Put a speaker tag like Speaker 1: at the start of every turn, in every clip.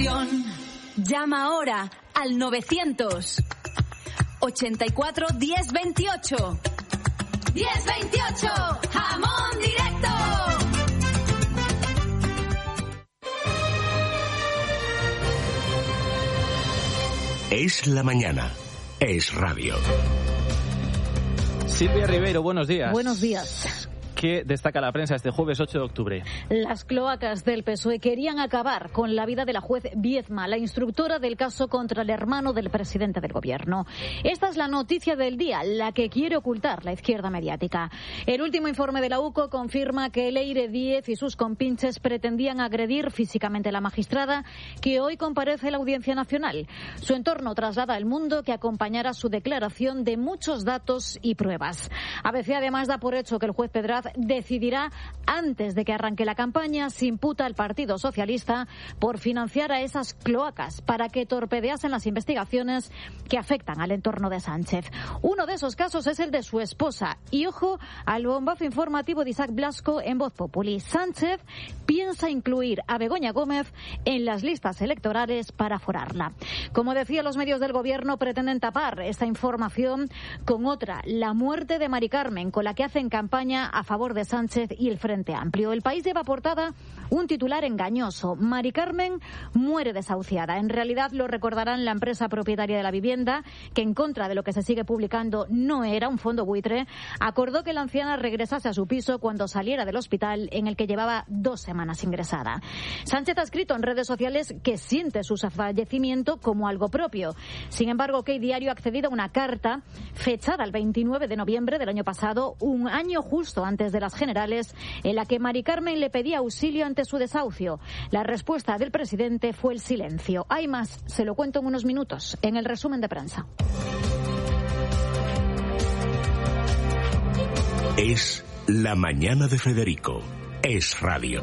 Speaker 1: ilusión. Llama ahora al 900 84 10 28. 10 28, jamón directo.
Speaker 2: Es la mañana. Es radio.
Speaker 3: Silvia Ribeiro, buenos días.
Speaker 4: Buenos días.
Speaker 3: ¿Qué destaca la prensa este jueves 8 de octubre?
Speaker 4: Las cloacas del PSOE querían acabar con la vida de la juez Viezma, la instructora del caso contra el hermano del presidente del gobierno. Esta es la noticia del día, la que quiere ocultar la izquierda mediática. El último informe de la UCO confirma que Leire Díez y sus compinches pretendían agredir físicamente a la magistrada que hoy comparece en la Audiencia Nacional. Su entorno traslada al mundo que acompañará su declaración de muchos datos y pruebas. ABC además da por hecho que el juez Pedraz decidirá antes de que arranque la campaña si imputa al Partido Socialista por financiar a esas cloacas para que torpedeasen las investigaciones que afectan al entorno de Sánchez. Uno de esos casos es el de su esposa. Y ojo al bombazo informativo de Isaac Blasco en Voz Populi. Sánchez piensa incluir a Begoña Gómez en las listas electorales para aforarla. Como decía, los medios del gobierno pretenden tapar esta información con otra, la muerte de Mari Carmen, con la que hacen campaña a favor de Sánchez y el Frente Amplio. El País lleva a portada un titular engañoso. Mari Carmen muere desahuciada. En realidad lo recordarán la empresa propietaria de la vivienda, que en contra de lo que se sigue publicando no era un fondo buitre, acordó que la anciana regresase a su piso cuando saliera del hospital en el que llevaba 2 semanas ingresada. Sánchez ha escrito en redes sociales que siente su fallecimiento como algo propio. Sin embargo, OK Diario ha accedido a una carta fechada el 29 de noviembre del año pasado, un año justo antes de las generales, en la que Mari Carmen le pedía auxilio ante su desahucio. La respuesta del presidente fue el silencio. Hay más, se lo cuento en unos minutos, en el resumen de prensa.
Speaker 2: Es la mañana de Federico. Es radio.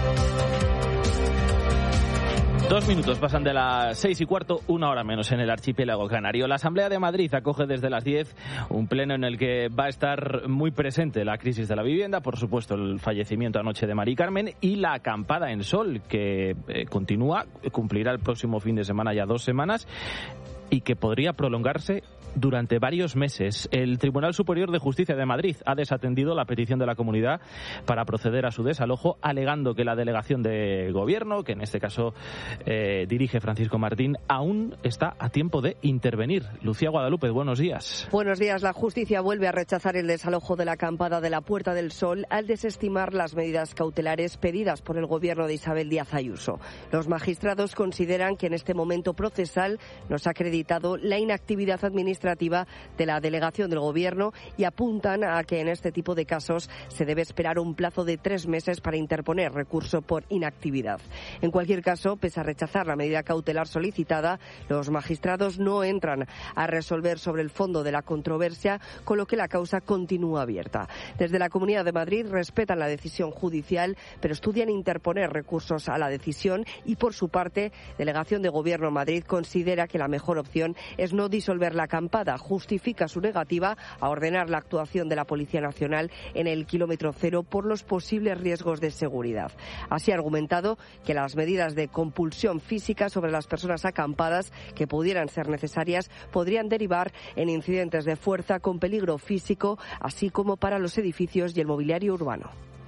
Speaker 3: 2 minutos pasan de las 6:15, 1 hora menos en el archipiélago canario. La Asamblea de Madrid acoge desde las 10 un pleno en el que va a estar muy presente la crisis de la vivienda, por supuesto el fallecimiento anoche de Mari Carmen y la acampada en Sol, que continúa, cumplirá el próximo fin de semana ya 2 semanas y que podría prolongarse durante varios meses. El Tribunal Superior de Justicia de Madrid ha desatendido la petición de la comunidad para proceder a su desalojo, alegando que la delegación de gobierno, que en este caso dirige Francisco Martín, aún está a tiempo de intervenir. Lucía Guadalupe, buenos días.
Speaker 5: Buenos días. La justicia vuelve a rechazar el desalojo de la acampada de la Puerta del Sol al desestimar las medidas cautelares pedidas por el gobierno de Isabel Díaz Ayuso. Los magistrados consideran que en este momento procesal no se ha acreditado la inactividad administrativa de la delegación del gobierno y apuntan a que en este tipo de casos se debe esperar un plazo de 3 meses para interponer recurso por inactividad. En cualquier caso, pese a rechazar la medida cautelar solicitada, los magistrados no entran a resolver sobre el fondo de la controversia, con lo que la causa continúa abierta. Desde la Comunidad de Madrid respetan la decisión judicial, pero estudian interponer recursos a la decisión y, por su parte, Delegación de Gobierno en Madrid considera que la mejor opción es no disolver la acampada. Justifica su negativa a ordenar la actuación de la Policía Nacional en el kilómetro cero por los posibles riesgos de seguridad. Así ha argumentado que las medidas de compulsión física sobre las personas acampadas que pudieran ser necesarias podrían derivar en incidentes de fuerza con peligro físico, así como para los edificios y el mobiliario urbano.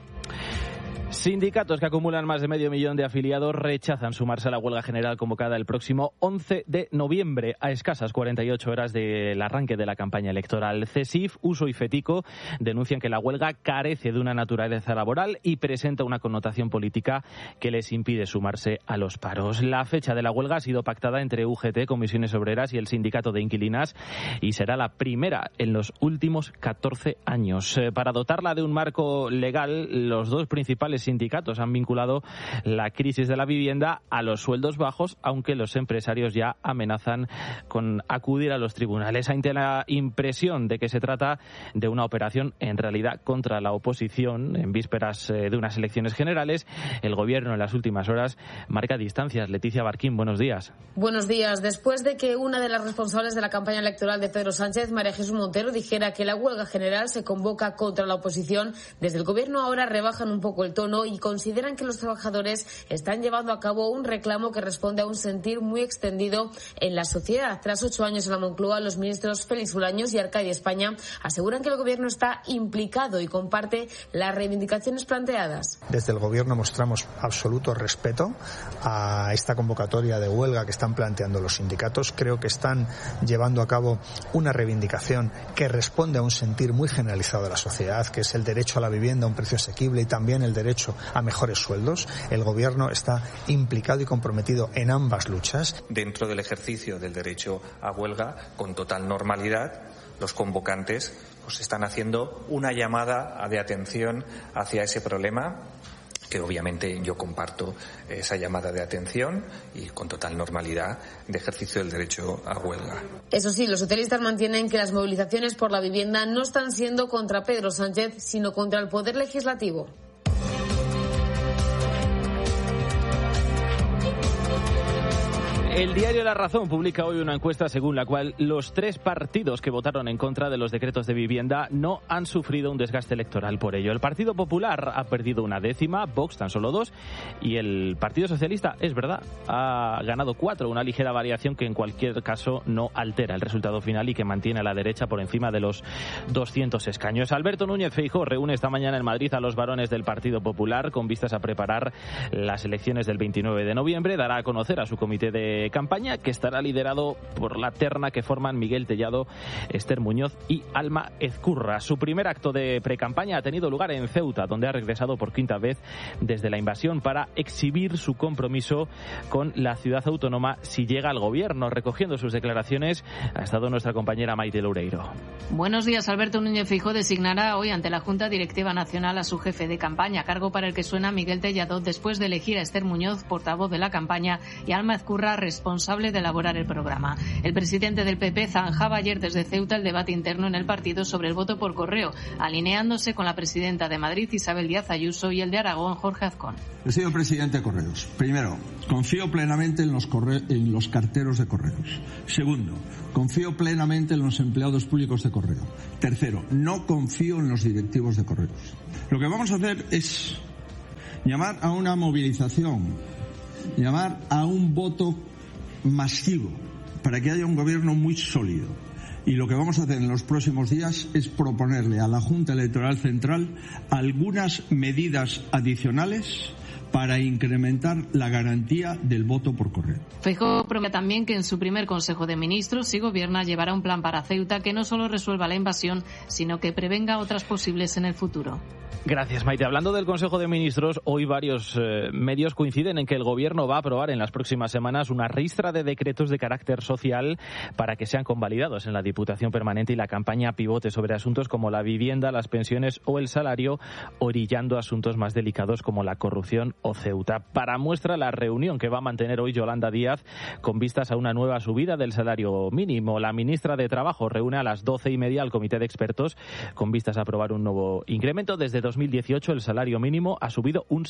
Speaker 3: Sindicatos que acumulan más de 500.000 de afiliados rechazan sumarse a la huelga general convocada el próximo 11 de noviembre, a escasas 48 horas del arranque de la campaña electoral. CESIF, USO y FETICO denuncian que la huelga carece de una naturaleza laboral y presenta una connotación política que les impide sumarse a los paros. La fecha de la huelga ha sido pactada entre UGT, Comisiones Obreras y el Sindicato de Inquilinas y será la primera en los últimos 14 años. Para dotarla de un marco legal, los dos principales sindicatos han vinculado la crisis de la vivienda a los sueldos bajos, aunque los empresarios ya amenazan con acudir a los tribunales. Ante la impresión de que se trata de una operación en realidad contra la oposición en vísperas de unas elecciones generales, el gobierno en las últimas horas marca distancias. Leticia Barquín, buenos días.
Speaker 6: Buenos días. Después de que una de las responsables de la campaña electoral de Pedro Sánchez, María Jesús Montero, dijera que la huelga general se convoca contra la oposición, desde el gobierno ahora rebajan un poco el tono tono y consideran que los trabajadores están llevando a cabo un reclamo que responde a un sentir muy extendido en la sociedad. Tras 8 años en la Moncloa, los ministros Félix Bolaños y Arcadio España aseguran que el Gobierno está implicado y comparte las reivindicaciones planteadas.
Speaker 7: Desde el Gobierno mostramos absoluto respeto a esta convocatoria de huelga que están planteando los sindicatos. Creo que están llevando a cabo una reivindicación que responde a un sentir muy generalizado de la sociedad, que es el derecho a la vivienda a un precio asequible y también el derecho a mejores sueldos. El Gobierno está implicado y comprometido en ambas luchas.
Speaker 8: Dentro del ejercicio del derecho a huelga, con total normalidad, los convocantes pues están haciendo una llamada de atención hacia ese problema, que obviamente yo comparto esa llamada de atención y con total normalidad de ejercicio del derecho a huelga.
Speaker 6: Eso sí, los socialistas mantienen que las movilizaciones por la vivienda no están siendo contra Pedro Sánchez, sino contra el Poder Legislativo.
Speaker 3: El diario La Razón publica hoy una encuesta según la cual los 3 partidos que votaron en contra de los decretos de vivienda no han sufrido un desgaste electoral por ello. El Partido Popular ha perdido 1/10, Vox tan solo 2 y el Partido Socialista, es verdad, ha ganado 4, una ligera variación que en cualquier caso no altera el resultado final y que mantiene a la derecha por encima de los 200 escaños. Alberto Núñez Feijóo reúne esta mañana en Madrid a los varones del Partido Popular con vistas a preparar las elecciones del 29 de noviembre. Dará a conocer a su comité de campaña, que estará liderado por la terna que forman Miguel Tellado, Esther Muñoz y Alma Ezcurra. Su primer acto de precampaña ha tenido lugar en Ceuta, donde ha regresado por 5ª vez desde la invasión para exhibir su compromiso con la ciudad autónoma si llega al gobierno. Recogiendo sus declaraciones ha estado nuestra compañera Maite Loureiro.
Speaker 9: Buenos días. Alberto Núñez Feijóo designará hoy ante la Junta Directiva Nacional a su jefe de campaña, cargo para el que suena Miguel Tellado después de elegir a Esther Muñoz, portavoz de la campaña, y Alma Ezcurra, responsable de elaborar el programa. El presidente del PP zanjaba ayer desde Ceuta el debate interno en el partido sobre el voto por correo, alineándose con la presidenta de Madrid, Isabel Díaz Ayuso, y el de Aragón, Jorge Azcón.
Speaker 10: Señor presidente de Correos, primero, confío plenamente en los carteros de Correos. Segundo, confío plenamente en los empleados públicos de Correo. Tercero, no confío en los directivos de Correos. Lo que vamos a hacer es llamar a una movilización, llamar a un voto masivo para que haya un gobierno muy sólido. Y lo que vamos a hacer en los próximos días es proponerle a la Junta Electoral Central algunas medidas adicionales para incrementar la garantía del voto por correo.
Speaker 9: Feijóo promete también que en su primer Consejo de Ministros, si gobierna, llevará un plan para Ceuta que no solo resuelva la invasión, sino que prevenga otras posibles en el futuro.
Speaker 3: Gracias, Maite. Hablando del Consejo de Ministros, hoy varios medios coinciden en que el Gobierno va a aprobar en las próximas semanas una ristra de decretos de carácter social para que sean convalidados en la Diputación Permanente y la campaña pivote sobre asuntos como la vivienda, las pensiones o el salario, orillando asuntos más delicados como la corrupción o Ceuta. Para muestra la reunión que va a mantener hoy Yolanda Díaz con vistas a una nueva subida del salario mínimo. La ministra de Trabajo reúne a las 12:30 al comité de expertos con vistas a aprobar un nuevo incremento. Desde 2018 el salario mínimo ha subido un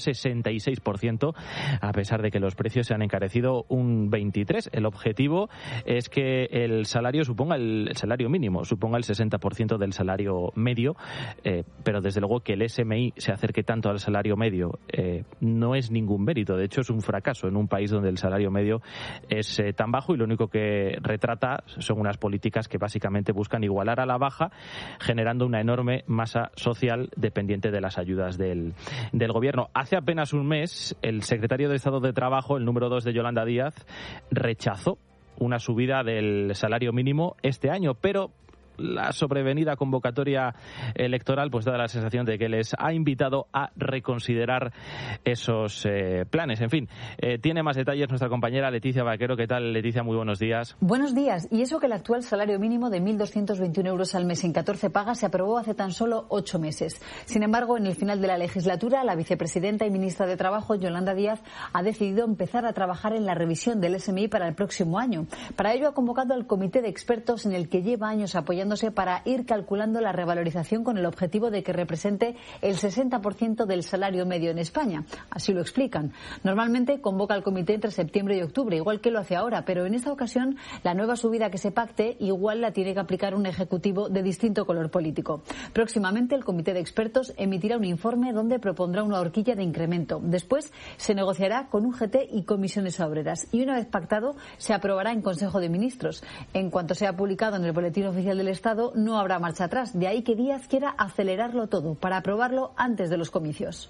Speaker 3: 66%, a pesar de que los precios se han encarecido un 23%. El objetivo es que el salario mínimo suponga el 60% del salario medio, pero desde luego que el SMI se acerque tanto al salario medio no es ningún mérito. De hecho, es un fracaso en un país donde el salario medio es tan bajo y lo único que retrata son unas políticas que básicamente buscan igualar a la baja, generando una enorme masa social dependiente de las ayudas del gobierno. Hace apenas un mes, el secretario de Estado de Trabajo, el número 2 de Yolanda Díaz, rechazó una subida del salario mínimo este año, pero la sobrevenida convocatoria electoral pues da la sensación de que les ha invitado a reconsiderar esos planes. En fin, tiene más detalles nuestra compañera Leticia Vaquero. ¿Qué tal, Leticia? Muy buenos días.
Speaker 11: Buenos días. Y eso que el actual salario mínimo de 1.221 euros al mes en 14 pagas se aprobó hace tan solo 8 meses. Sin embargo, en el final de la legislatura, la vicepresidenta y ministra de Trabajo, Yolanda Díaz, ha decidido empezar a trabajar en la revisión del SMI para el próximo año. Para ello ha convocado al comité de expertos en el que lleva años apoyando apoyándose para ir calculando la revalorización con el objetivo de que represente el 60% del salario medio en España. Así lo explican. Normalmente convoca al comité entre septiembre y octubre, igual que lo hace ahora, pero en esta ocasión la nueva subida que se pacte igual la tiene que aplicar un ejecutivo de distinto color político. Próximamente el comité de expertos emitirá un informe donde propondrá una horquilla de incremento. Después se negociará con UGT y comisiones obreras y una vez pactado se aprobará en Consejo de Ministros. En cuanto sea publicado en el Boletín Oficial del Estado no habrá marcha atrás. De ahí que Díaz quiera acelerarlo todo para aprobarlo antes de los comicios.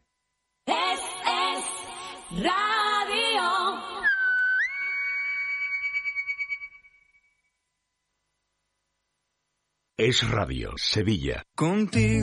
Speaker 1: Es Radio.
Speaker 2: Es Radio, Sevilla.
Speaker 12: Contigo.